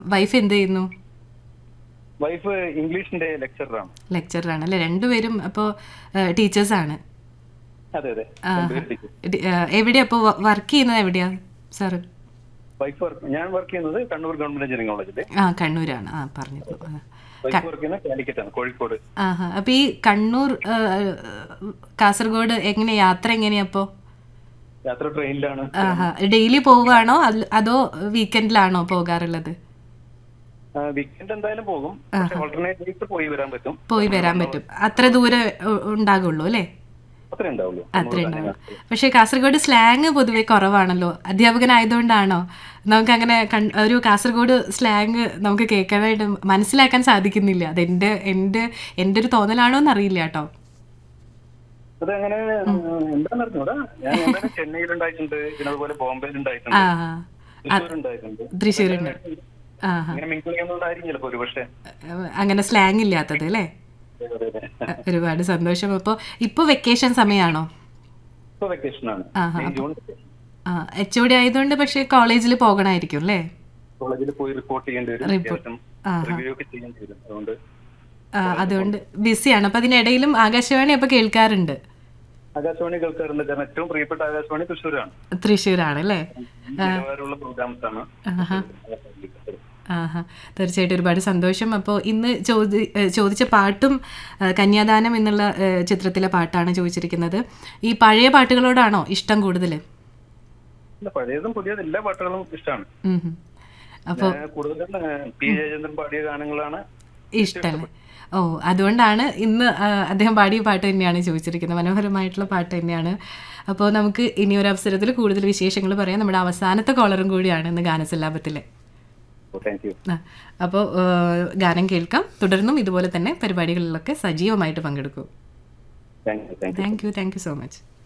Wife എന്ത് ചെയ്യുന്നു? Wife ഇംഗ്ലീഷിന്റെ ലെക്ചറാണ്. ലെക്ചറാണ് അല്ലേ? രണ്ടുപേരും അപ്പോൾ ടീച്ചേഴ്സാണ്. അതെ അതെ. എവിടെയാ അപ്പോൾ വർക്ക് ചെയ്യുന്നത്? എവിടെയാ സാറ്? വൈഫ് ഞാൻ വർക്ക് ചെയ്യുന്നത് കണ്ണൂർ ഗവൺമെന്റ് എഞ്ചിനീയറിംഗ് കോളേജില്. കണ്ണൂരാണ്. പറഞ്ഞു. വൈഫ് വർക്ക് ചെയ്യുന്നത് കാലിക്കറ്റാണ്, കോഴിക്കോട്. അപ്പൊ ഈ കണ്ണൂർ കാസർഗോഡ് എങ്ങനെ യാത്ര എങ്ങനെയാ അപ്പോ? യാത്ര ട്രെയിനിലാണ്. ഡെയിലി പോവുകയാണോ അതോ വീക്കെൻഡിലാണോ പോകാറുള്ളത്? വീക്കെൻഡ് എന്തായാലും പോകും. ഓൾട്ടർനേറ്റ് ഡേയ്സ് പോയി വരാൻ പറ്റും. അത്ര ദൂരം ഉണ്ടാകുള്ളൂ അല്ലേ? അത്രേ ഉണ്ടാവുള്ളൂ. പക്ഷെ കാസർഗോഡ് സ്ലാങ് പൊതുവെ കുറവാണല്ലോ. അധ്യാപകനായതുകൊണ്ടാണോ നമുക്ക് അങ്ങനെ ഒരു കാസർഗോഡ് സ്ലാങ് നമുക്ക് കേൾക്കാനായിട്ട് മനസ്സിലാക്കാൻ സാധിക്കുന്നില്ല? അത് എൻ്റെ ഒരു തോന്നലാണോ എന്നറിയില്ല കേട്ടോ. അതങ്ങനെ എന്താണെന്ന് അറിഞ്ഞൂടാ. ഞാൻ ചെന്നൈയിലുണ്ടായിട്ടുണ്ട്, പിന്നെ അതുപോലെ ബോംബെയിലുണ്ടായിട്ടുണ്ട്, തൃശ്ശൂരുണ്ട്. അങ്ങനെ സ്ലാങ് ഇല്ലാത്തത് അല്ലേ? ഒരുപാട് സന്തോഷം. അപ്പോൾ ഇപ്പോൾ വെക്കേഷൻ സമയമാണോ? HOD ആയതുകൊണ്ട് പക്ഷെ കോളേജിൽ പോകണമായിരിക്കും അല്ലേ? കോളേജിൽ പോയി റിപ്പോർട്ട് ചെയ്യേണ്ടി വരും, അതുകൊണ്ട് ബിസിയാണ്. അപ്പൊ അതിനിടയിലും ആകാശവാണി അപ്പൊ കേൾക്കാറുണ്ട്? ആകാശവാണി കേൾക്കാറുണ്ട്. കാരണം ഏറ്റവും പ്രിയപ്പെട്ട ആകാശവാണി തൃശ്ശൂരാണ് അല്ലേ? പ്രോഗ്രാംസ് ആണ്. തീർച്ചയായിട്ടും ഒരുപാട് സന്തോഷം. അപ്പോൾ ഇന്ന് ചോദിച്ച പാട്ടും കന്യാദാനം എന്നുള്ള ചിത്രത്തിലെ പാട്ടാണ് ചോദിച്ചിരിക്കുന്നത്. ഈ പഴയ പാട്ടുകളോടാണോ ഇഷ്ടം കൂടുതൽ? പഴയതും പുതിയതും എല്ലാ പാട്ടുകളും ഇഷ്ടമാണ്. അപ്പോൾ കൂടുതലും പി ജയചന്ദ്രൻ പാടിയ ഗാനങ്ങളാണ് ഇഷ്ടം. അതുകൊണ്ടാണ് ഇന്ന് അദ്ദേഹം പാടിയ പാട്ട് തന്നെയാണ് ചോദിച്ചിരിക്കുന്നത്. മനോഹരമായിട്ടുള്ള പാട്ട് തന്നെയാണ്. അപ്പോൾ നമുക്ക് ഇനി ഒരു അവസരത്തിൽ കൂടുതൽ വിശേഷങ്ങൾ പറയാം. നമ്മുടെ അവസാനത്തെ കോളറും കൂടിയാണ് ഇന്ന് ഗാനസല്ലാപത്തിലെ. അപ്പോൾ ഗാനം കേൾക്കാം. തുടർന്നും ഇതുപോലെ തന്നെ പരിപാടികളിലൊക്കെ സജീവമായിട്ട് പങ്കെടുക്കൂ. Thank you so much.